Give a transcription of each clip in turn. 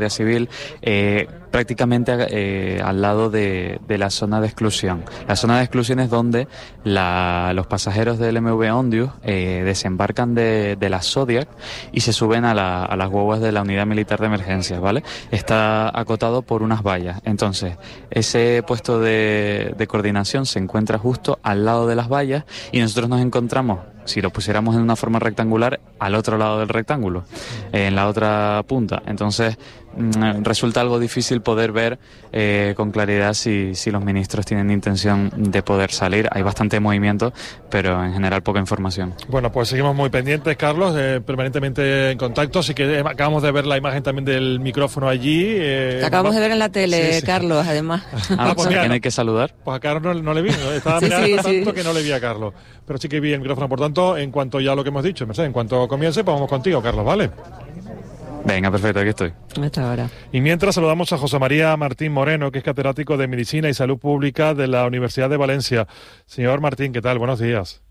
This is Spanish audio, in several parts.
Civil, prácticamente al lado de la zona de exclusión. La zona de exclusión es donde los pasajeros del MV Ondius desembarcan de la Zodiac y se suben a las guaguas de la Unidad Militar de Emergencias, ¿vale? Está acotado por unas vallas. Entonces, ese puesto de coordinación se encuentra justo al lado de las vallas y nosotros nos encontramos, si lo pusiéramos en una forma rectangular, al otro lado del rectángulo, en la otra punta. Entonces, resulta algo difícil poder ver con claridad si los ministros tienen intención de poder salir. Hay bastante movimiento, pero en general poca información. Bueno, pues seguimos muy pendientes, Carlos, permanentemente en contacto. Así que acabamos de ver la imagen también del micrófono allí. Te acabamos de ver en la tele, sí. Carlos, además. Pues mira, ¿quién hay que saludar? Pues a Carlos no le vi, estaba mirando tanto que no le vi a Carlos. Pero sí que vi el micrófono. Por tanto, en cuanto ya lo que hemos dicho, Mercedes, en cuanto comience, pues vamos contigo, Carlos, ¿vale? Venga, perfecto, aquí estoy. Hasta ahora. Y mientras saludamos a José María Martín Moreno, que es catedrático de Medicina y Salud Pública de la Universidad de Valencia. Señor Martín, ¿qué tal? Buenos días.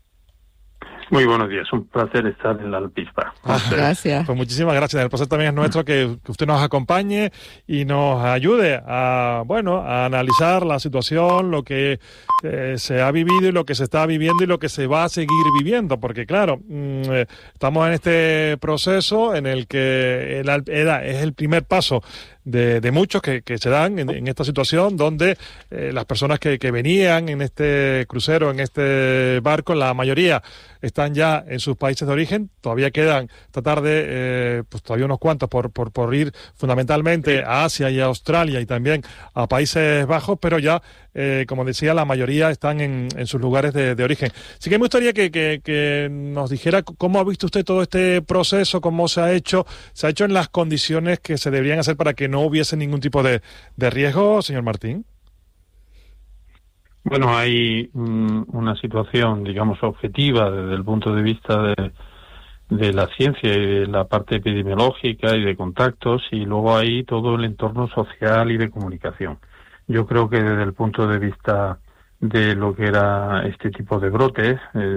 Muy buenos días, un placer estar en la Alpispa. Gracias. Pues muchísimas gracias. El placer también es nuestro que usted nos acompañe y nos ayude a analizar la situación, lo que se ha vivido y lo que se está viviendo y lo que se va a seguir viviendo, porque claro, estamos en este proceso en el que es el primer paso de muchos que se dan en esta situación donde las personas que venían en este crucero, en este barco, la mayoría están ya en sus países de origen. Todavía quedan esta tarde pues todavía unos cuantos por ir fundamentalmente a Asia y a Australia y también a Países Bajos, pero ya como decía, la mayoría están en sus lugares de origen. Así que me gustaría que nos dijera cómo ha visto usted todo este proceso, cómo se ha hecho en las condiciones que se deberían hacer para que no hubiese ningún tipo de riesgo, señor Martín. Bueno, hay una situación, digamos, objetiva desde el punto de vista de la ciencia y de la parte epidemiológica y de contactos, y luego hay todo el entorno social y de comunicación. Yo creo que desde el punto de vista de lo que era este tipo de brotes,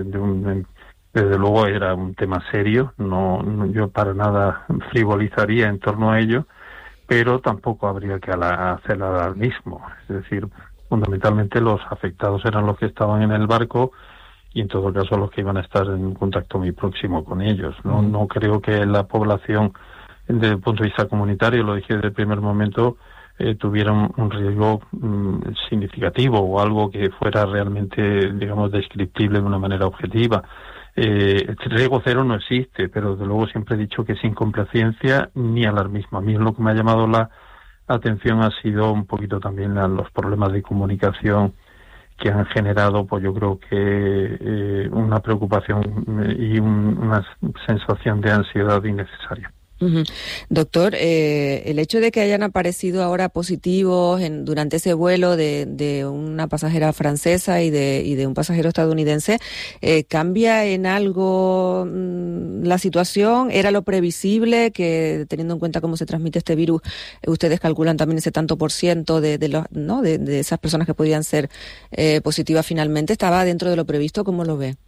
desde luego era un tema serio, no yo para nada frivolizaría en torno a ello, pero tampoco habría que hacer alarmismo. Es decir, fundamentalmente los afectados eran los que estaban en el barco y en todo caso los que iban a estar en contacto muy próximo con ellos. No creo que la población, desde el punto de vista comunitario, lo dije desde el primer momento, tuviera un riesgo significativo o algo que fuera realmente, digamos, descriptible de una manera objetiva. El riesgo cero no existe, pero desde luego siempre he dicho que sin complacencia ni alarmismo. A mí lo que me ha llamado la atención ha sido un poquito también los problemas de comunicación que han generado, pues yo creo que una preocupación y una sensación de ansiedad innecesaria. Uh-huh. Doctor, el hecho de que hayan aparecido ahora positivos durante ese vuelo de una pasajera francesa y de un pasajero estadounidense, ¿cambia en algo la situación? ¿Era lo previsible que, teniendo en cuenta cómo se transmite este virus, ustedes calculan también ese tanto por ciento de esas personas que podían ser positivas finalmente? ¿Estaba dentro de lo previsto? ¿Cómo lo ve?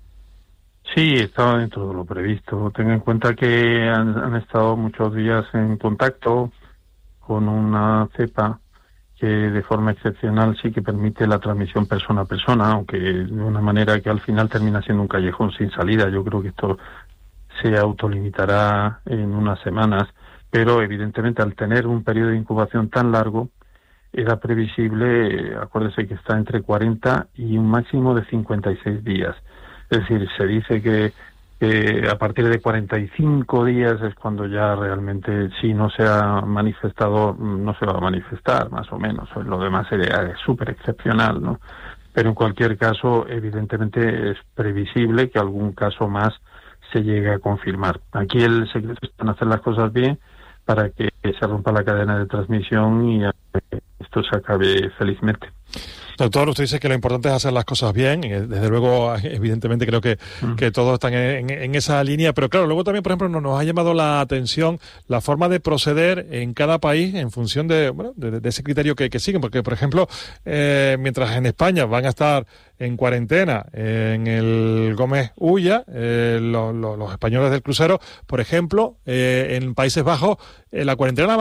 Sí, estaba dentro de lo previsto. Ten en cuenta que han estado muchos días en contacto con una cepa que de forma excepcional sí que permite la transmisión persona a persona, aunque de una manera que al final termina siendo un callejón sin salida. Yo creo que esto se autolimitará en unas semanas, pero evidentemente al tener un periodo de incubación tan largo, era previsible, acuérdese que está entre 40 y un máximo de 56 días. Es decir, se dice que a partir de 45 días es cuando ya realmente, si no se ha manifestado, no se va a manifestar, más o menos. Lo demás sería súper excepcional, ¿no? Pero en cualquier caso, evidentemente es previsible que algún caso más se llegue a confirmar. Aquí el secreto está en hacer las cosas bien para que se rompa la cadena de transmisión y esto esto se acabe felizmente. Doctor, usted dice que lo importante es hacer las cosas bien, y desde luego, evidentemente, creo que todos están en esa línea, pero claro, luego también, por ejemplo, nos ha llamado la atención la forma de proceder en cada país en función de ese criterio que siguen, porque, por ejemplo, mientras en España van a estar en cuarentena en el Gómez Ulla, los españoles del crucero, por ejemplo, en Países Bajos, la cuarentena